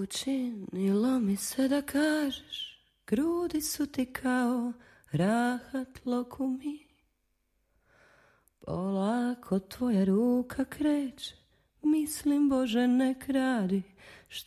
Učinilo mi se da kažeš, grudi su ti kao rahat lokumi. Polako tvoja ruka kreće, mislim Bože nek radi što